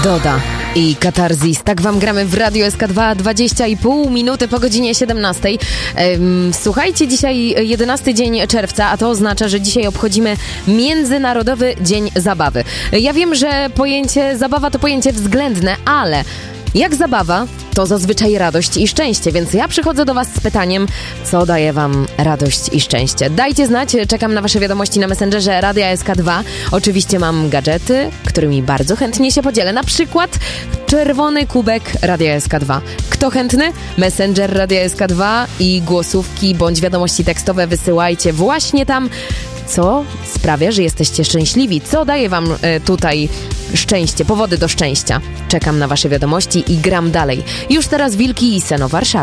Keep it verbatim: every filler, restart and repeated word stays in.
Doda i Katarzis. Tak wam gramy w Radio S K dwa, dwadzieścia i pół minuty po godzinie siedemnastej. Słuchajcie, dzisiaj jedenasty dzień czerwca, a to oznacza, że dzisiaj obchodzimy Międzynarodowy Dzień Zabawy. Ja wiem, że pojęcie zabawa to pojęcie względne, ale jak zabawa, to zazwyczaj radość i szczęście, więc ja przychodzę do was z pytaniem, co daje wam radość i szczęście. Dajcie znać, czekam na wasze wiadomości na Messengerze Radia S K dwa. Oczywiście mam gadżety, którymi bardzo chętnie się podzielę. Na przykład czerwony kubek Radia S K dwa. Kto chętny? Messenger Radia S K dwa i głosówki bądź wiadomości tekstowe wysyłajcie właśnie tam, co sprawia, że jesteście szczęśliwi. Co daje wam y, tutaj szczęście, powody do szczęścia. Czekam na wasze wiadomości i gram dalej. Już teraz Wilki i Seno Warszawy.